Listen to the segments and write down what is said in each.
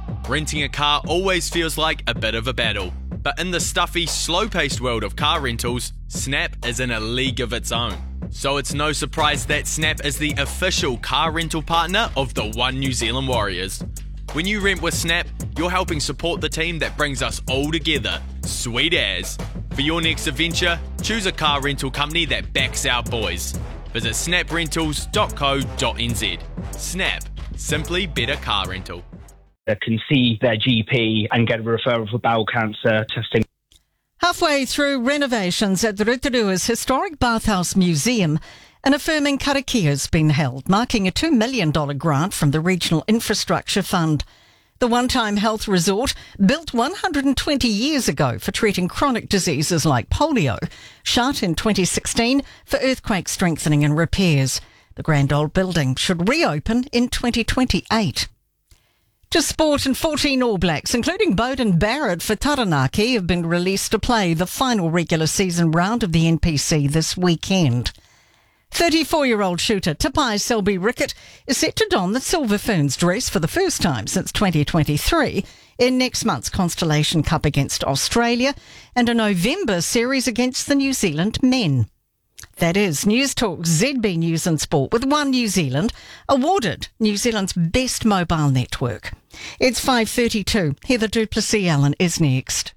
Renting a car always feels like a bit of a battle, but in the stuffy, slow-paced world of car rentals, Snap is in a league of its own. So it's no surprise that Snap is the official car rental partner of the One New Zealand Warriors. When you rent with Snap, you're helping support the team that brings us all together. Sweet as. For your next adventure, choose a car rental company that backs our boys. Visit snaprentals.co.nz. Snap. Simply better car rental. They can see their GP and get a referral for bowel cancer testing. Halfway through renovations at the Rotorua's historic bathhouse museum, an affirming karakia has been held, marking a $2 million grant from the Regional Infrastructure Fund. The one-time health resort, built 120 years ago for treating chronic diseases like polio, shut in 2016 for earthquake strengthening and repairs. The grand old building should reopen in 2028. To sport, and 14 All Blacks, including Beauden Barrett for Taranaki, have been released to play the final regular season round of the NPC this weekend. 34-year-old shooter Tapai Selby Rickett is set to don the Silver Ferns dress for the first time since 2023 in next month's Constellation Cup against Australia and a November series against the New Zealand men. That is News Talk ZB News and Sport with One New Zealand, awarded New Zealand's best mobile network. It's 5:32. Heather Duplessis-Allen is next.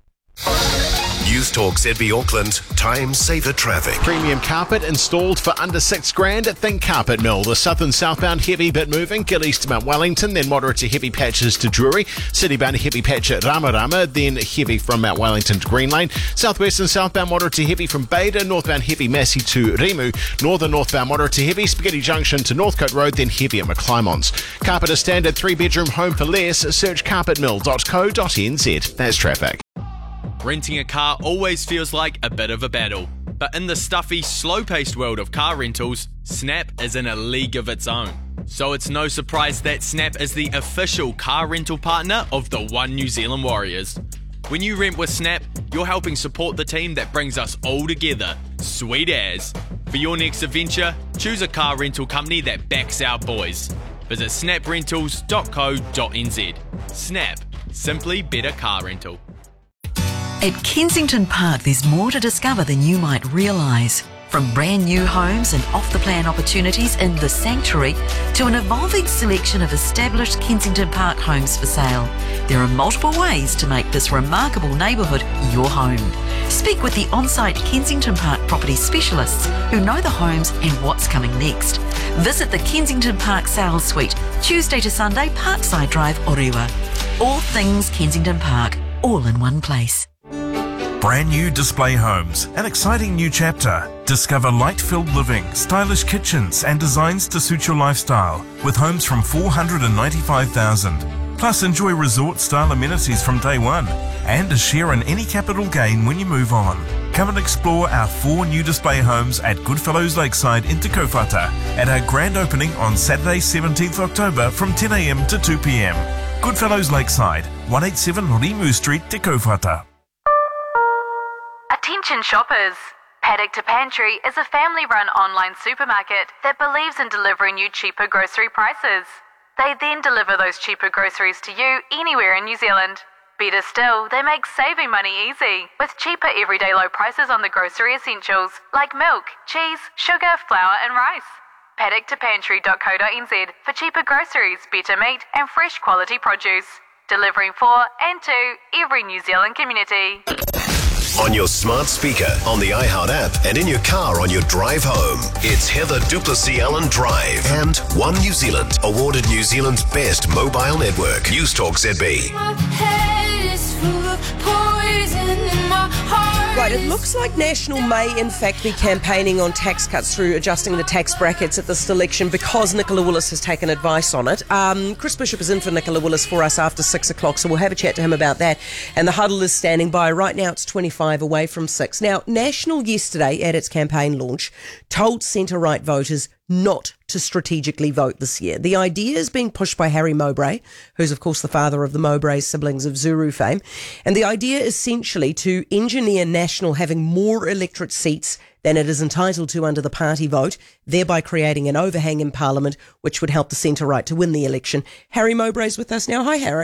News Talk ZB Auckland, time saver traffic. Premium carpet installed for under $6,000 at Think Carpet Mill. The southern southbound heavy bit moving, Gillies to Mount Wellington, then moderate to heavy patches to Drury. Citybound heavy patch at Ramarama, then heavy from Mount Wellington to Green Lane. Southwest and southbound moderate to heavy from Beta, northbound heavy Massey to Rimu. Northern northbound moderate to heavy, Spaghetti Junction to Northcote Road, then heavy at McClymons. Carpet a standard 3-bedroom home for less. Search carpetmill.co.nz. That's traffic. Renting a car always feels like a bit of a battle, but in the stuffy, slow-paced world of car rentals, Snap is in a league of its own. So it's no surprise that Snap is the official car rental partner of the One New Zealand Warriors. When you rent with Snap, you're helping support the team that brings us all together. Sweet as. For your next adventure, choose a car rental company that backs our boys. Visit snaprentals.co.nz. Snap. Simply better car rental. At Kensington Park, there's more to discover than you might realise. From brand new homes and off-the-plan opportunities in The Sanctuary to an evolving selection of established Kensington Park homes for sale, there are multiple ways to make this remarkable neighbourhood your home. Speak with the on-site Kensington Park property specialists who know the homes and what's coming next. Visit the Kensington Park Sales Suite, Tuesday to Sunday, Parkside Drive, Orewa. All things Kensington Park, all in one place. Brand new display homes, an exciting new chapter. Discover light-filled living, stylish kitchens and designs to suit your lifestyle with homes from $495,000. Plus enjoy resort-style amenities from day one and a share in any capital gain when you move on. Come and explore our 4 new display homes at Goodfellows Lakeside in Te Kaupata at our grand opening on Saturday 17th October from 10 a.m. to 2 p.m. Goodfellows Lakeside, 187 Rimu Street, Te Kaupata. Attention shoppers! Paddock to Pantry is a family-run online supermarket that believes in delivering you cheaper grocery prices. They then deliver those cheaper groceries to you anywhere in New Zealand. Better still, they make saving money easy, with cheaper everyday low prices on the grocery essentials like milk, cheese, sugar, flour and rice. Paddock2pantry.co.nz for cheaper groceries, better meat and fresh quality produce. Delivering for and to every New Zealand community. On your smart speaker, on the iHeart app, and in your car on your drive home. It's Heather Duplessis-Allen Drive and One New Zealand, awarded New Zealand's best mobile network. News Talk ZB. My head is full of poison in my heart. Right, it looks like National may in fact be campaigning on tax cuts through adjusting the tax brackets at this election because Nicola Willis has taken advice on it. Chris Bishop is in for Nicola Willis for us after 6 o'clock, so we'll have a chat to him about that. And the huddle is standing by. Right now it's 25 away from 6. Now, National yesterday at its campaign launch told centre-right voters not to strategically vote this year. The idea is being pushed by Harry Mowbray, who's of course the father of the Mowbray siblings of Zuru fame. And the idea is essentially to engineer National having more electorate seats than it is entitled to under the party vote, thereby creating an overhang in Parliament, which would help the centre-right to win the election. Harry Mowbray's with us now. Hi, Harry.